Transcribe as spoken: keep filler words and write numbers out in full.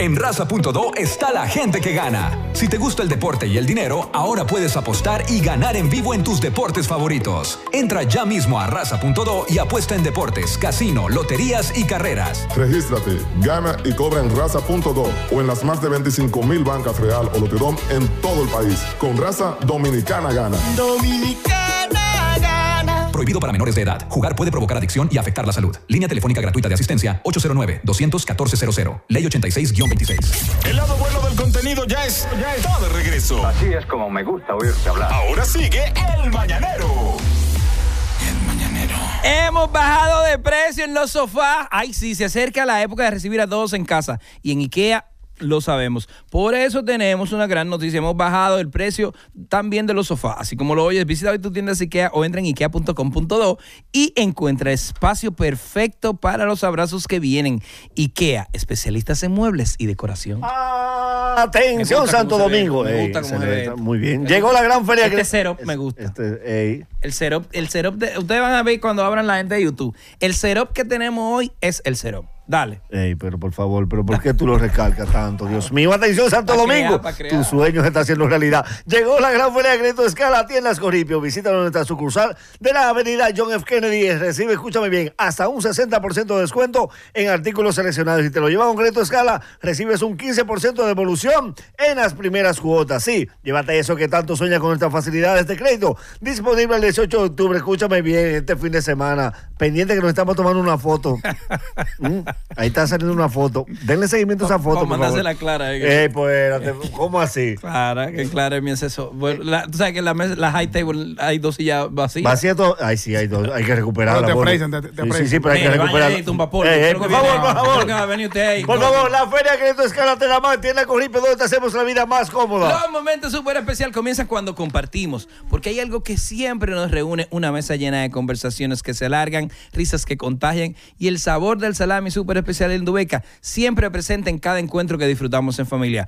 En Raza punto do está la gente que gana. Si te gusta el deporte y el dinero, ahora puedes apostar y ganar en vivo en tus deportes favoritos. Entra ya mismo a Raza punto do y apuesta en deportes, casino, loterías y carreras. Regístrate, gana y cobra en Raza punto do o en las más de veinticinco mil bancas Real o Lotedom en todo el país. Con Raza, Dominicana gana. Dominicana gana. Prohibido para menores de edad. Jugar puede provocar adicción y afectar la salud. Línea telefónica gratuita de asistencia ocho cero nueve, dos uno cuatro cero cero. Ley ochenta y seis guión veintiséis. El lado bueno del contenido ya, es, ya está de regreso. Así es como me gusta oírte hablar. Ahora sigue El Mañanero. El Mañanero. Hemos bajado de precio en los sofás. Ay, sí, se acerca la época de recibir a todos en casa. Y en IKEA lo sabemos. Por eso tenemos una gran noticia. Hemos bajado el precio también de los sofás. Así como lo oyes, visita hoy tu tienda IKEA o entra en ikea punto com punto do y encuentra espacio perfecto para los abrazos que vienen. IKEA, especialistas en muebles y decoración. Atención, Santo Domingo. Me gusta Ey, cómo se ve. Muy bien. Llegó la gran feria. Este que... setup me gusta. Este, ey. El setup, el setup de, ustedes van a ver cuando abran la gente de YouTube. El setup que tenemos hoy es el setup. Dale. Ey, pero por favor, pero ¿por qué tú lo recalcas tanto? Dios mío, atención, Santo Domingo. Tu sueño se está haciendo realidad. Llegó la gran feria de crédito Escala, tiendas Corripio. Visita nuestra sucursal de la avenida John F. Kennedy. Recibe, escúchame bien, hasta un sesenta por ciento de descuento en artículos seleccionados. Si te lo llevas con crédito Escala, recibes un quince por ciento de devolución en las primeras cuotas. Sí, llévate eso que tanto sueñas con nuestras facilidades de crédito. Disponible el dieciocho de octubre. Escúchame bien, este fin de semana. Pendiente que nos estamos tomando una foto. ¿Mm? Ahí está saliendo una foto. Denle seguimiento a esa foto, por favor. la clara. Eh, pues, ¿cómo así? Clara, que Clara es mi asesor. Bueno, la, tú sabes que en la, mesa, la high table hay dos sillas vacías. ¿Vacía todo? Ay, sí, hay dos. Hay que recuperarla. Te ofrecen, te, te sí, sí, sí, pero hay Mire, que recuperarla. Ahí, tumba polvo, eh, eh, por favor, por favor. Va a venir usted ahí, por no. favor, la Feria Crédito Escala te la más tienda Corripio, donde te hacemos la vida más cómoda. Los momentos súper especiales comienzan cuando compartimos, porque hay algo que siempre nos reúne, una mesa llena de conversaciones que se alargan, risas que contagian y el sabor del salami súper especial en Dubeca, siempre presente en cada encuentro que disfrutamos en familia.